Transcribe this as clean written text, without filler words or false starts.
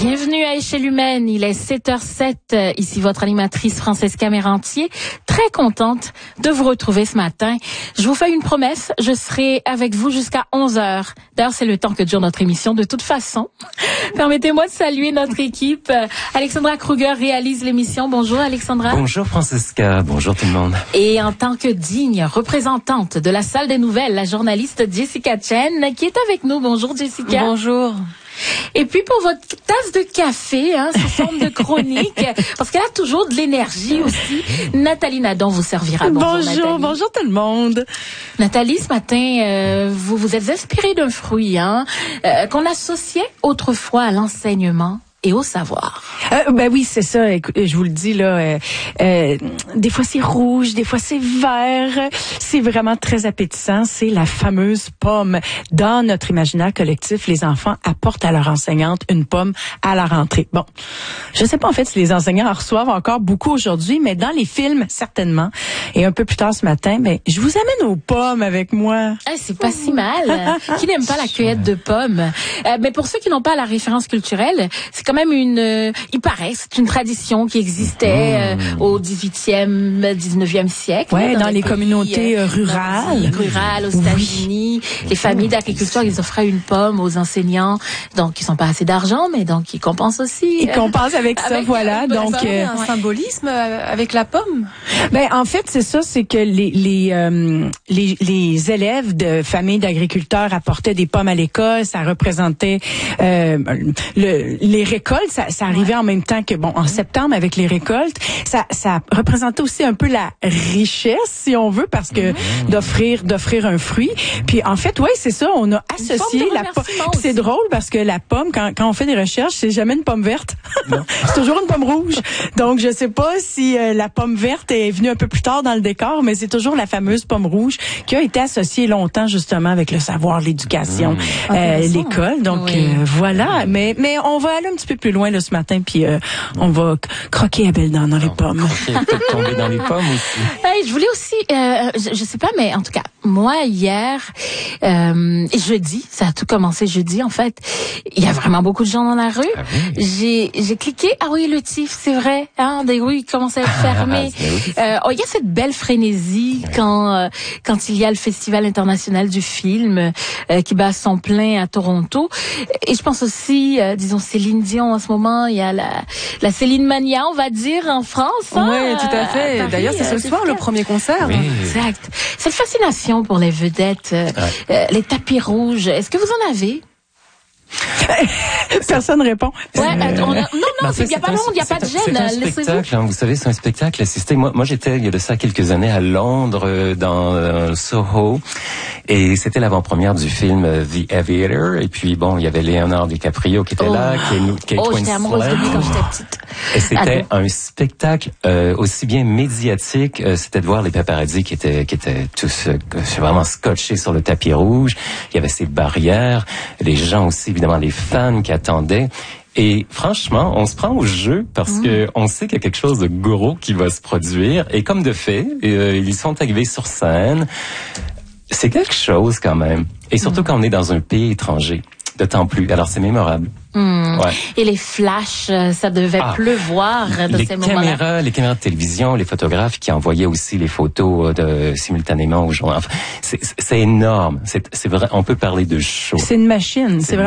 Bienvenue à Échelle Humaine, il est 7h07, ici votre animatrice Francesca Mérantier, très contente de vous retrouver ce matin. Je vous fais une promesse, je serai avec vous jusqu'à 11h. D'ailleurs, c'est le temps que dure notre émission de toute façon. Permettez-moi de saluer notre équipe. Alexandra Kruger réalise l'émission. Bonjour Alexandra. Bonjour Francesca, bonjour tout le monde. Et en tant que digne représentante de la salle des nouvelles, la journaliste Jessica Chen qui est avec nous. Bonjour Jessica. Bonjour. Et puis pour votre tasse de café, sous forme de chronique, parce qu'elle a toujours de l'énergie aussi, Nathalie Nadon vous servira. Bonjour tout le monde. Nathalie, ce matin, vous vous êtes inspirée d'un fruit qu'on associait autrefois à l'enseignement et au savoir. Ben oui, c'est ça. Je vous le dis là. Des fois c'est rouge, des fois c'est vert. C'est vraiment très appétissant. C'est la fameuse pomme. Dans notre imaginaire collectif, les enfants apportent à leur enseignante une pomme à la rentrée. Bon, je sais pas en fait si les enseignants en reçoivent encore beaucoup aujourd'hui, mais dans les films certainement. Et un peu plus tard ce matin, je vous amène aux pommes avec moi. C'est pas si mal. Qui n'aime pas la cueillette de pommes? Mais pour ceux qui n'ont pas la référence culturelle, c'est quand même il paraît, c'est une tradition qui existait au 18e, 19e siècle. Ouais, dans les communautés rurales. Rurales, aux États-Unis. Les familles d'agriculteurs, ils offraient une pomme aux enseignants. Donc, ils n'ont pas assez d'argent, mais donc, ils compensent aussi. Ils compensent avec ça, voilà. Donc, un symbolisme avec la pomme. En fait, c'est ça, c'est que les élèves de familles d'agriculteurs apportaient des pommes à l'école. Ça représentait les récoltes. Ça arrivait en même temps que, en septembre avec les récoltes, ça représentait aussi un peu la richesse, si on veut, parce que d'offrir un fruit. Puis en fait, ouais, c'est ça, on a associé la pomme. C'est drôle parce que la pomme, quand on fait des recherches, c'est jamais une pomme verte. C'est toujours une pomme rouge. Donc je sais pas si la pomme verte est venue un peu plus tard dans le décor, mais c'est toujours la fameuse pomme rouge qui a été associée longtemps justement avec le savoir, l'éducation, l'école. Donc voilà, mais on va aller un petit peu plus loin là, ce matin, puis on va croquer à belles dents dans les pommes. Peut-être tomber dans les pommes aussi. Je voulais aussi, je sais pas, mais en tout cas, moi hier, jeudi, ça a tout commencé jeudi en fait. Il y a vraiment beaucoup de gens dans la rue. Ah oui. J'ai cliqué. Ah oui, le TIF, c'est vrai. Des rues commençaient à être fermées. Il y a cette belle frénésie quand il y a le Festival international du film qui bat son plein à Toronto. Et je pense aussi, disons Céline Dion en ce moment, il y a la Céline Mania, on va dire, en France. Oui, tout à fait. Paris, d'ailleurs, c'est ce soir le premier concert. Oui. Exact. Cette fascination pour les vedettes, les tapis rouges, est-ce que vous en avez? Personne répond. Il n'y a pas de monde, il n'y a pas de gêne. C'est un spectacle, vous savez, c'est un spectacle assisté. Moi, j'étais, il y a de ça quelques années, à Londres, dans Soho, et c'était l'avant-première du film The Aviator, et puis il y avait Leonardo DiCaprio qui était là, Kate Winslet. J'étais amoureuse de lui quand j'étais petite. Et c'était un spectacle aussi bien médiatique, c'était de voir les paparazzis qui étaient tous vraiment scotchés sur le tapis rouge. Il y avait ces barrières, les gens aussi, évidemment, les fans qui attendaient. Et franchement, on se prend au jeu parce que on sait qu'il y a quelque chose de gros qui va se produire. Et comme de fait, ils sont arrivés sur scène. C'est quelque chose quand même. Et surtout quand on est dans un pays étranger, d'autant plus. Alors c'est mémorable. Ouais. Et les flashs, ça devait pleuvoir de ces moments-là. Les caméras de télévision, les photographes qui envoyaient aussi les photos simultanément aux gens. Enfin, c'est énorme. C'est vrai. On peut parler de show. C'est une machine. C'est vraiment